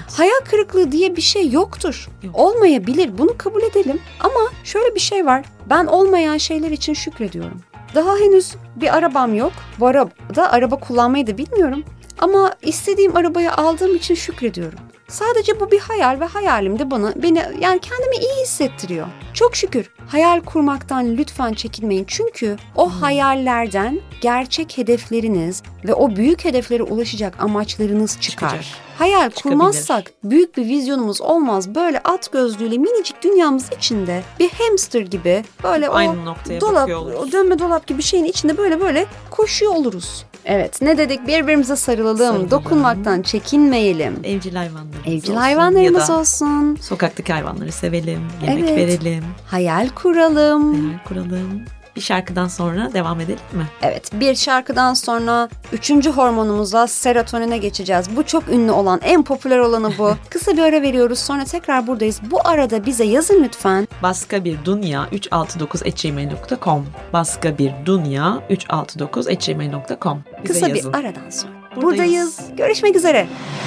Hayal kırıklığı diye bir şey yoktur. Yok. Olmayabilir. Bunu kabul edelim. Ama şöyle bir şey var. Ben olmayan şeyler için şükrediyorum. Daha henüz bir arabam yok. Bu arada araba kullanmayı da bilmiyorum. Ama istediğim arabayı aldığım için şükrediyorum. Sadece bu bir hayal ve hayalim de beni yani kendimi iyi hissettiriyor. Çok şükür. Hayal kurmaktan lütfen çekinmeyin. Çünkü o hayallerden gerçek hedefleriniz ve o büyük hedeflere ulaşacak amaçlarınız çıkar. Hayal kurmazsak büyük bir vizyonumuz olmaz. Böyle at gözlüğüyle minicik dünyamız içinde bir hamster gibi böyle aynı noktaya bakıyor oluruz. o dönme dolap gibi şeyin içinde böyle koşuyor oluruz. Evet, ne dedik? Birbirimize sarılalım. Dokunmaktan çekinmeyelim. Evcil hayvanlarımız Evcil olsun. hayvanlarımız ya da olsun. sokaktaki hayvanları sevelim. Yemek Evet. verelim. Hayal kuralım. Hayal kuralım. Bir şarkıdan sonra devam edelim mi? Evet, bir şarkıdan sonra 3. hormonumuza serotonine geçeceğiz. Bu çok ünlü olan, en popüler olanı bu. Kısa bir ara veriyoruz, sonra tekrar buradayız. Bu arada bize yazın lütfen. baskaBirDunya369@gmail.com baskaBirDunya369@gmail.com Kısa bir aradan sonra. Buradayız. Görüşmek üzere.